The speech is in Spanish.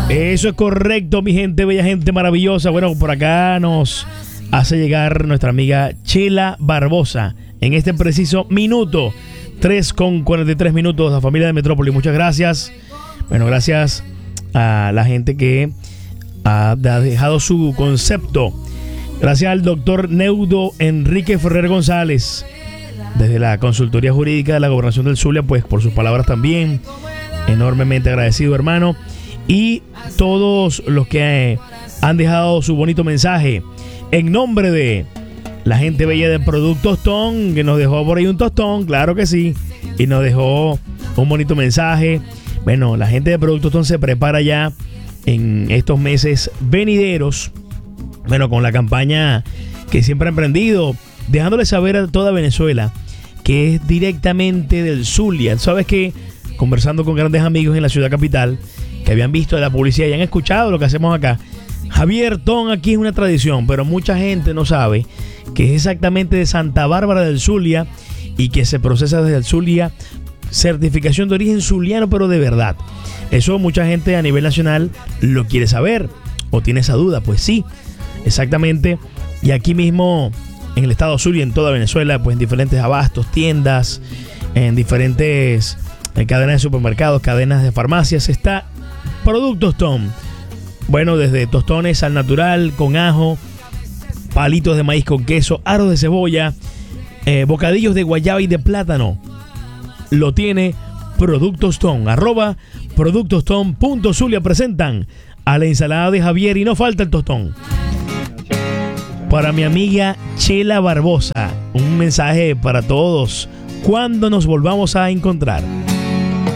Eso es correcto, mi gente, bella gente maravillosa. Bueno, por acá nos hace llegar nuestra amiga Chela Barbosa en este preciso minuto. 3:43 minutos, la familia de Metrópoli. Muchas gracias. Bueno, gracias a la gente que ha dejado su concepto. Gracias al doctor Neudo Enrique Ferrer González, desde la Consultoría Jurídica de la Gobernación del Zulia, pues por sus palabras también. Enormemente agradecido, hermano. Y todos los que han dejado su bonito mensaje en nombre de la gente bella de Productos Tostón, que nos dejó por ahí un tostón, claro que sí, y nos dejó un bonito mensaje. Bueno, la gente de Productos Tostón se prepara ya en estos meses venideros, bueno, con la campaña que siempre ha emprendido, dejándole saber a toda Venezuela que es directamente del Zulia. Sabes que conversando con grandes amigos en la ciudad capital que habían visto la publicidad y han escuchado lo que hacemos acá, Javier, Ton aquí es una tradición, pero mucha gente no sabe que es exactamente de Santa Bárbara del Zulia y que se procesa desde el Zulia, certificación de origen zuliano, pero de verdad. Eso mucha gente a nivel nacional lo quiere saber o tiene esa duda. Pues sí, exactamente. Y aquí mismo en el estado Zulia, en toda Venezuela, pues en diferentes abastos, tiendas, en diferentes cadenas de supermercados, cadenas de farmacias, está Productos Tom. Bueno, desde tostones al natural, con ajo, palitos de maíz con queso, aros de cebolla, bocadillos de guayaba y de plátano. Lo tiene Productos Tom. @productostom.zulia presentan a la ensalada de Javier y no falta el tostón. Para mi amiga Chela Barbosa, un mensaje para todos. ¿Cuándo nos volvamos a encontrar?